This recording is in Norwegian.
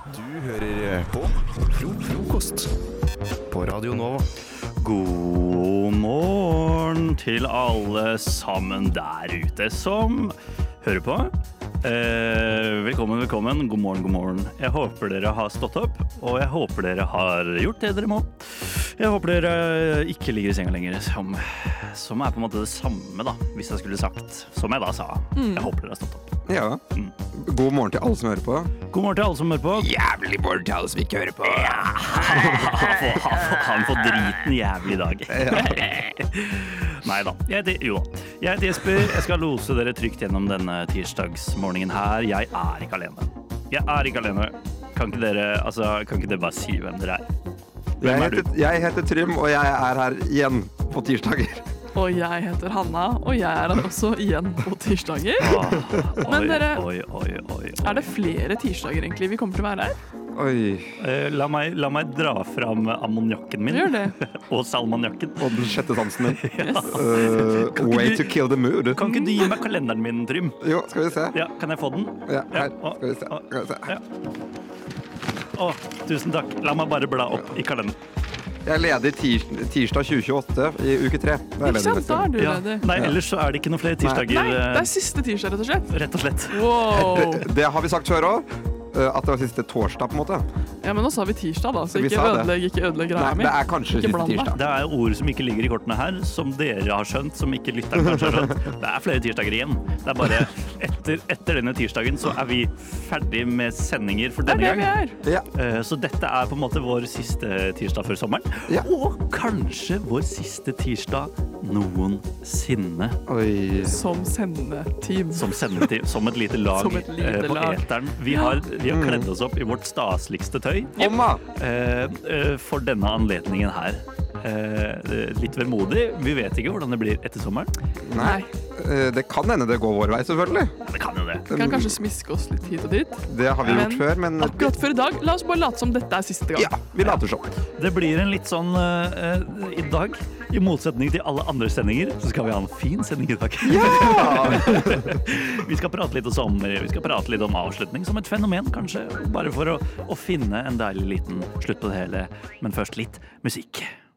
Du hører på Frokost på Radio Nova. God morgen til alle sammen der ute som hører på. Velkommen. God morgen. Jeg håper dere har stått opp, og jeg håper dere har gjort det dere må. Jeg håper dere ikke ligger i senga lenger, som er på en måte det samme da, hvis jeg skulle sagt, som jeg da sa. Jeg håper dere har stått opp. Ja. God morgen til alle som hører på. God morgen til alle som hører på. Jævlig morgen til alle som ikke hører på. Han får driten jævlig i dag. Neida, jeg heter Jesper. Jeg skal lose dere trygt gjennom denne tirsdagsmorgenen her. Jeg er ikke alene. Kan ikke dere bare si hvem dere er? Jeg heter Trym, og jeg er her igjen på tirsdager. Og jeg heter Hanna, og jeg er her også igjen på tirsdager. Men dere, er det flere tirsdager egentlig vi kommer til å være her? Oi. La meg dra fram ammoniakken min. Gjør det. Og salmoniakken. Og den sjette sansen din. Yes. Way to kill the mood. Kan ikke du gi meg kalenderen min, Trym? Jo, skal vi se. Ja, kan jeg få den? Ja, her. Skal vi se. Ja. Tusen takk. La meg bare bla opp i kalenderen. Jeg er ledig tirsdag 2028 i uke 3. Ikke sant, da er du ledig. Nei, ellers så er det ikke noen flere tirsdager. Nei, det er siste tirsdag, rett og slett. Rett og slett. Wow. Det har vi sagt før også, at det var siste torsdag på en måte. Ja, men nå sa vi tirsdag da, så Vi ikke sa det. ødelegg greia Nei, mi. det er kanskje Ikke siste bland deg. tirsdag. Det er ord som ikke ligger i kortene her, som dere har skjønt, som ikke lytteren kanskje har skjønt. Det er flere tirsdager igjen. Det er bare etter denne tirsdagen så er vi ferdig med sendinger for Det er denne det gang. vi er. Ja. Så dette er på en måte vår siste tirsdag før sommeren. Ja. Og kanskje vår siste tirsdag noensinne. Oi. Som sendeteam. Som sendetiv, som et lite lag, Som et lite på lag. eteren. Vi har kledd oss opp i vårt staseligste tøy Omma! for denne anledningen her. Litt vemodig. Vi vet ikke hvordan det blir etter sommeren. Nei. Det kan hende det går vår vei, selvfølgelig. Ja, det kan jo det. Vi kan kanskje smiske oss litt hit og dit. Det har vi gjort før, men Akkurat før i dag, la oss bare late som dette er siste gang. ja, vi later sånn. Det blir en litt sånn i dag, i motsetning til alle andre sendinger, så skal vi ha en fin sending i dag. Vi skal prate litt om sommer, vi skal prate litt om avslutning som et fenomen, kanskje. Bare for å finne en deilig liten slutt på det hele. Men først litt musikk.